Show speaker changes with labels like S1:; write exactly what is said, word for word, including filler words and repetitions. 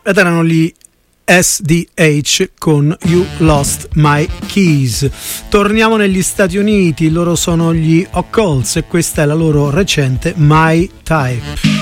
S1: ed erano gli S D H con You Lost My Keys. Torniamo negli Stati Uniti, loro sono gli Occults e questa è la loro recente My Type.